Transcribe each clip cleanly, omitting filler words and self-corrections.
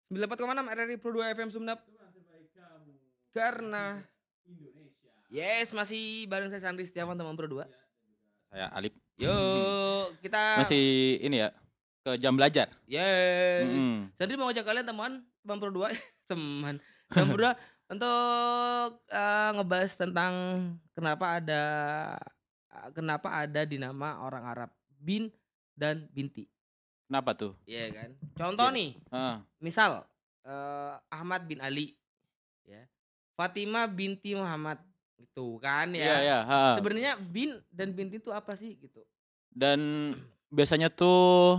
94,6 RRI Pro 2 FM Sumenep. Karena yes, masih bareng saya Sandri Setiawan teman Pro 2. Saya Alip. Yuk, kita masih ini ya ke jam belajar. Yes. Sandri mau ngajak kalian teman Pro 2 teman Pro 2 untuk ngebahas tentang kenapa ada di nama orang Arab bin dan binti. Kenapa tuh? Iya kan. Contoh nih. Misal Ahmad bin Ali, ya. Fatimah binti Muhammad, gitu kan ya. Iya. Sebenarnya bin dan binti itu apa sih gitu? Dan biasanya tuh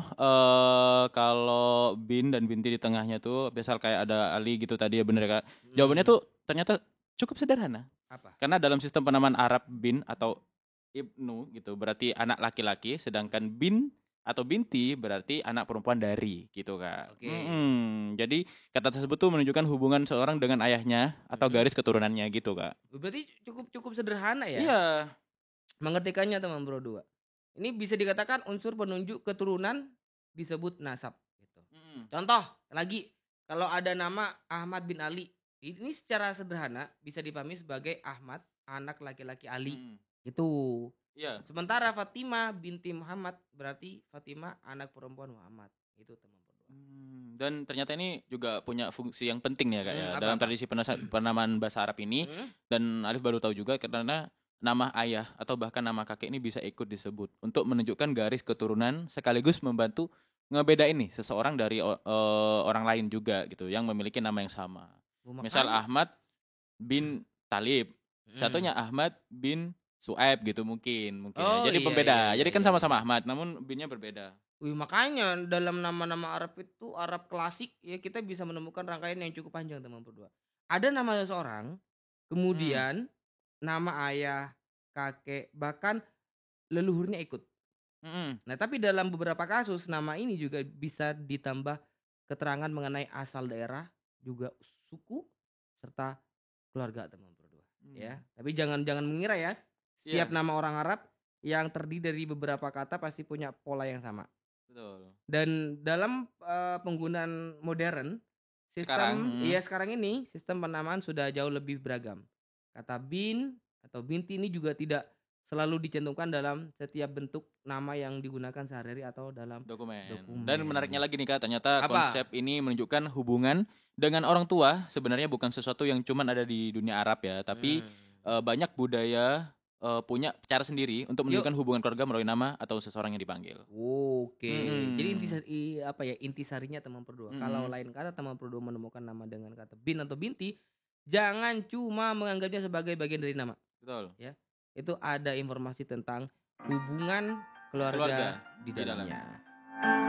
kalau bin dan binti di tengahnya tuh, misal kayak ada Ali gitu tadi ya bener Kak. Jawabannya tuh ternyata cukup sederhana. Apa? Karena dalam sistem penamaan Arab bin atau ibnu gitu berarti anak laki-laki, sedangkan bin atau binti berarti anak perempuan dari gitu Kak. Jadi kata tersebut tuh menunjukkan hubungan seorang dengan ayahnya atau garis keturunannya gitu Kak. Berarti cukup sederhana ya? Iya. Mengertikannya teman Bro 2. Ini bisa dikatakan unsur penunjuk keturunan disebut nasab gitu. Contoh lagi, kalau ada nama Ahmad bin Ali, ini secara sederhana bisa dipahami sebagai Ahmad anak laki-laki Ali. Itu. Iya. Sementara Fatimah binti Muhammad berarti Fatimah anak perempuan Muhammad. Itu teman Pro 2. Dan ternyata ini juga punya fungsi yang penting ya Kak ya dalam tradisi penamaan bahasa Arab ini. Dan Alif baru tahu juga karena nama ayah atau bahkan nama kakek ini bisa ikut disebut untuk menunjukkan garis keturunan sekaligus membantu ngebedain nih seseorang dari orang lain juga gitu yang memiliki nama yang sama. Misal Ahmad bin Talib, satunya Ahmad bin Su'aib gitu mungkin ya. Jadi pembeda. Jadi kan sama-sama Ahmad namun binnya berbeda. Makanya dalam nama-nama Arab itu Arab klasik ya kita bisa menemukan rangkaian yang cukup panjang teman berdua. Ada nama seseorang, kemudian nama ayah, kakek, bahkan leluhurnya ikut. Nah tapi dalam beberapa kasus nama ini juga bisa ditambah keterangan mengenai asal daerah, juga suku serta keluarga teman berdua. Ya, tapi jangan mengira ya. Setiap nama orang Arab yang terdiri dari beberapa kata pasti punya pola yang sama. Betul. Dan dalam penggunaan modern sekarang ini sistem penamaan sudah jauh lebih beragam. Kata bin atau binti ini juga tidak selalu dicantumkan dalam setiap bentuk nama yang digunakan sehari-hari atau dalam dokumen. Dan menariknya lagi nih Kak, ternyata konsep ini menunjukkan hubungan dengan orang tua sebenarnya bukan sesuatu yang cuman ada di dunia Arab ya, tapi banyak budaya punya cara sendiri untuk menunjukkan hubungan keluarga melalui nama atau seseorang yang dipanggil. Oke. Jadi intisarinya teman Pro 2. Kalau lain kata teman Pro 2 menemukan nama dengan kata bin atau binti, jangan cuma menganggapnya sebagai bagian dari nama. Betul. Ya. Itu ada informasi tentang hubungan keluarga di dalamnya.